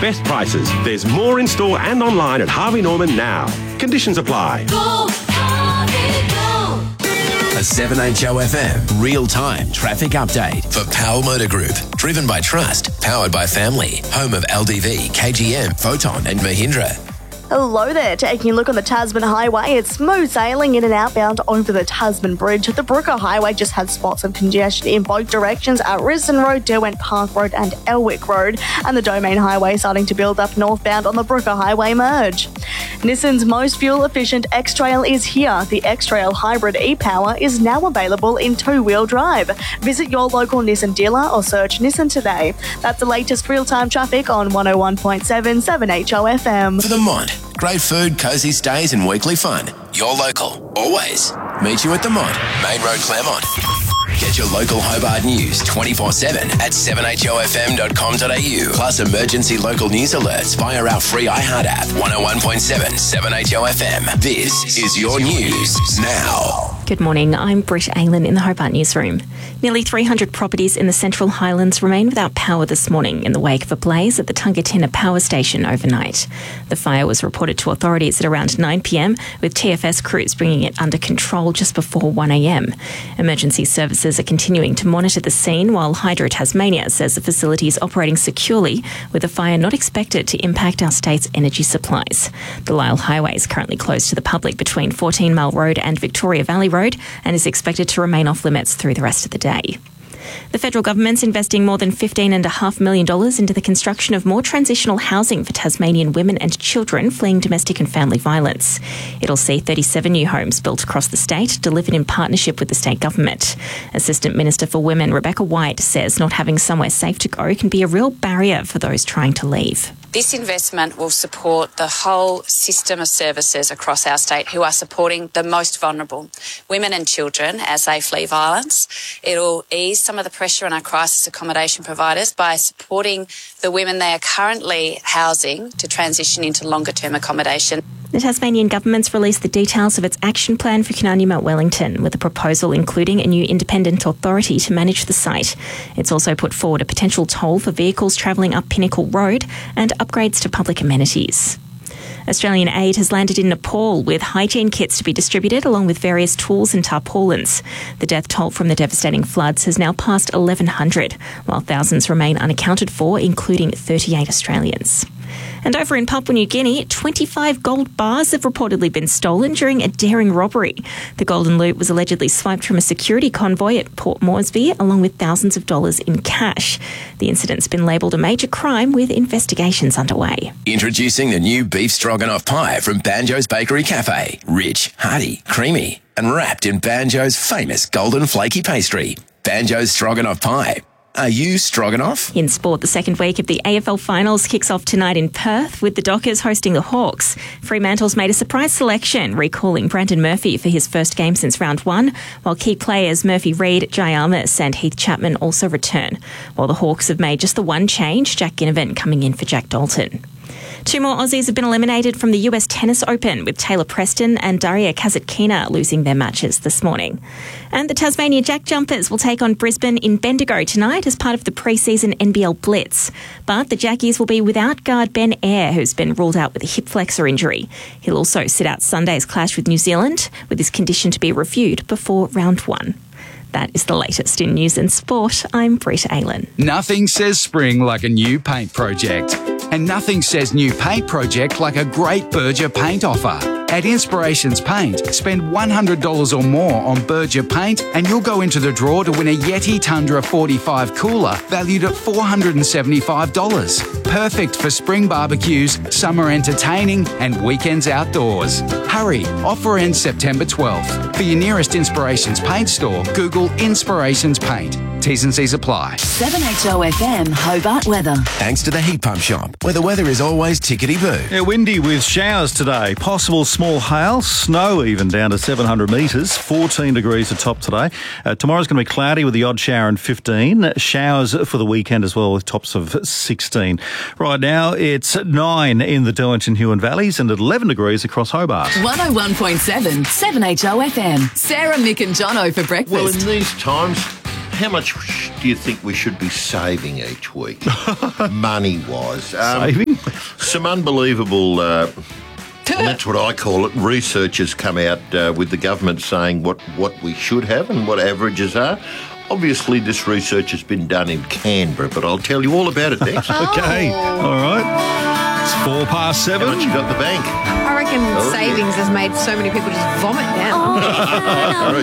best prices. There's more in store and online at Harvey Norman now. Conditions apply. Go, Harvey, go. A 7HOFM real-time traffic update for Powell Motor Group. Driven by trust, powered by family. Home of LDV, KGM, Photon and Mahindra. Hello there. Taking a look on the Tasman Highway, it's smooth sailing in and outbound over the Tasman Bridge. The Brooker Highway just has spots of congestion in both directions at Risdon Road, Derwent Park Road and Elwick Road. And the Domain Highway starting to build up northbound on the Brooker Highway merge. Nissan's most fuel-efficient X-Trail is here. The X-Trail Hybrid e-Power is now available in two-wheel drive. Visit your local Nissan dealer or search Nissan today. That's the latest real-time traffic on 101.7 7HOFM. For the Mont. Great food, cosy stays and weekly fun. Your local. Always. Meet you at the Mont. Main Road, Claremont. Get your local Hobart news 24/7 at 7HOFM.com.au. Plus emergency local news alerts via our free iHeart app. 101.7 7HOFM. This is your news now. Good morning, I'm Britt Aylan in the Hobart Newsroom. Nearly 300 properties in the Central Highlands remain without power this morning in the wake of a blaze at the Tungatina Power Station overnight. The fire was reported to authorities at around 9 p.m, with TFS crews bringing it under control just before 1 a.m. Emergency services are continuing to monitor the scene, while Hydro Tasmania says the facility is operating securely, with the fire not expected to impact our state's energy supplies. The Lyell Highway is currently closed to the public between 14 Mile Road and Victoria Valley Road and is expected to remain off limits through the rest of the day. The federal government's investing more than $15.5 million into the construction of more transitional housing for Tasmanian women and children fleeing domestic and family violence. It'll see 37 new homes built across the state, delivered in partnership with the state government. Assistant Minister for Women Rebecca White says not having somewhere safe to go can be a real barrier for those trying to leave. This investment will support the whole system of services across our state who are supporting the most vulnerable, women and children, as they flee violence. It'll ease some of the pressure on our crisis accommodation providers by supporting the women they are currently housing to transition into longer-term accommodation. The Tasmanian government's released the details of its action plan for Canarney Mount Wellington, with a proposal including a new independent authority to manage the site. It's also put forward a potential toll for vehicles travelling up Pinnacle Road and upgrades to public amenities. Australian aid has landed in Nepal with hygiene kits to be distributed along with various tools and tarpaulins. The death toll from the devastating floods has now passed 1,100, while thousands remain unaccounted for, including 38 Australians. And over in Papua New Guinea, 25 gold bars have reportedly been stolen during a daring robbery. The golden loot was allegedly swiped from a security convoy at Port Moresby, along with thousands of dollars in cash. The incident's been labelled a major crime, with investigations underway. Introducing the new beef stroganoff pie from Banjo's Bakery Cafe. Rich, hearty, creamy, and wrapped in Banjo's famous golden flaky pastry. Banjo's Stroganoff Pie. Are you stroganoff? In sport, the second week of the AFL Finals kicks off tonight in Perth, with the Dockers hosting the Hawks. Fremantle's made a surprise selection, recalling Brandon Murphy for his first game since round one, while key players Murphy Reid, Jai Armis and Heath Chapman also return. While the Hawks have made just the one change, Jack Ginnivan coming in for Jack Dalton. Two more Aussies have been eliminated from the US Tennis Open, with Taylor Preston and Daria Kasatkina losing their matches this morning. And the Tasmania Jack Jumpers will take on Brisbane in Bendigo tonight as part of the pre-season NBL Blitz. But the Jackies will be without guard Ben Eyre, who's been ruled out with a hip flexor injury. He'll also sit out Sunday's clash with New Zealand, with his condition to be reviewed before round one. That is the latest in news and sport. I'm Britt Aylan. Nothing says spring like a new paint project. And nothing says new paint project like a great Berger paint offer. At Inspirations Paint, spend $100 or more on Berger paint and you'll go into the draw to win a Yeti Tundra 45 cooler valued at $475. Perfect for spring barbecues, summer entertaining and weekends outdoors. Hurry, offer ends September 12th. For your nearest Inspirations Paint store, Google Inspirations Paint. T's and C's apply. 7HOFM Hobart weather. Thanks to the Heat Pump Shop, where the weather is always tickety-boo. Yeah, windy with showers today. Possible small hail, snow even down to 700 metres. 14 degrees at top today. Tomorrow's going to be cloudy with the odd shower and 15. Showers for the weekend as well with tops of 16. Right now it's 9 in the Derwent and Huon Valleys and at 11 degrees across Hobart. 101.7 7HOFM. Sarah, Mick and Jono for breakfast. Well, in these times, how much do you think we should be saving each week, money-wise? Saving? Some unbelievable, that's what I call it, research has come out with the government saying what we should have and what averages are. Obviously, this research has been done in Canberra, but I'll tell you all about it next. Okay, all right. It's 7:04. How much you got in the bank? I reckon savings has made so many people just vomit now. Very